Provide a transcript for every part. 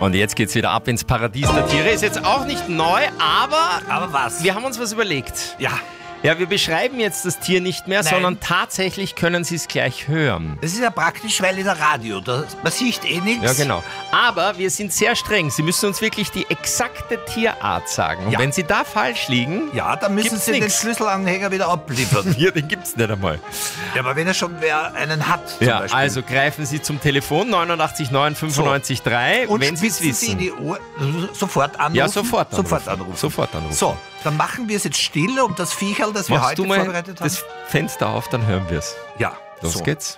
Und jetzt geht's wieder ab ins Paradies der Tiere. Ist jetzt auch nicht neu, aber was? wir haben uns was überlegt. Ja. Ja, wir beschreiben jetzt das Tier nicht mehr, Nein. sondern tatsächlich können Sie es gleich hören. Das ist ja praktisch, weil in der Radio, man sieht eh nichts. Ja, genau. Aber wir sind sehr streng. Sie müssen uns wirklich die exakte Tierart sagen. Und Ja. wenn Sie da falsch liegen, Ja, dann müssen Gibt's Sie nix. den Schlüsselanhänger wieder abliefern. hier, den gibt's nicht einmal. Ja, aber wenn er schon einen hat, zum Ja, Beispiel. also greifen Sie zum Telefon 89 9 95 3, Und wenn Sie es spitzen Sie in wissen. die Ohr, sofort anrufen. Ja, sofort anrufen. Sofort anrufen. Sofort anrufen. So, dann machen wir es jetzt still um das Viecherl, das wir Machst heute du mal vorbereitet haben. das Fenster auf, dann hören wir es. Ja, Los so. geht's.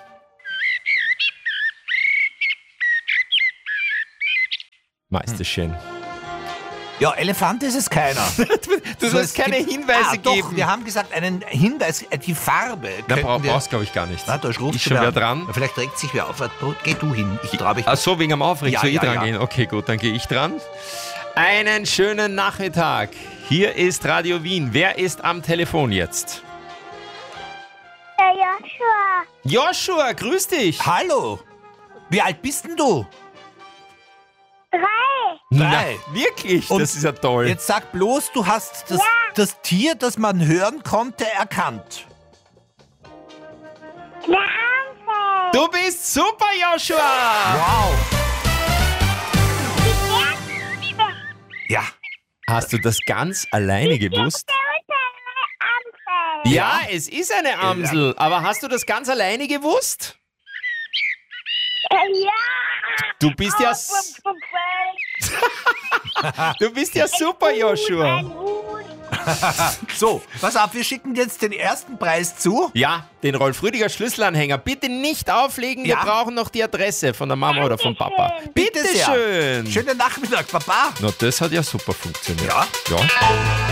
Meisterschön. Ja, Elefant ist es keiner. Du So, sollst es keine gibt- Hinweise Doch, geben. wir haben gesagt, einen Hinweis, die Farbe. Na, könnten wir- brauchst glaube ich gar nicht. Na, da rufst Ist du schon wer wer dran? Ja, vielleicht regt sich wer auf. Geh du hin, ich traue mich. Ach so, wegen am Aufregen Ja, soll ich ja, dran ja. gehen? Okay, gut, dann gehe ich dran. Einen schönen Nachmittag. Hier ist Radio Wien. Wer ist am Telefon jetzt? Der Joshua. Joshua, grüß dich. Hallo, wie alt bist denn du? 3. Na, wirklich? Und das ist ja toll. Jetzt sag bloß, du hast das Tier, das man hören konnte, erkannt. Der Amsel. Du bist super, Joshua. Wow. Die Ja. Hast du das ganz alleine gewusst? Amsel. Ja, es ist eine Amsel. Aber hast du das ganz alleine gewusst? Ja. Du bist ja, du bist ja super, Joshua. Ein Hut. So, pass auf, wir schicken jetzt den ersten Preis zu. Ja, den Rolf-Rüdiger Schlüsselanhänger. Bitte nicht auflegen, wir Ja. brauchen noch die Adresse von der Mama oder vom Papa. Dankeschön. Bitte sehr. Bitteschön. Schönen Nachmittag, Papa. Na, das hat ja super funktioniert. Ja. Ja.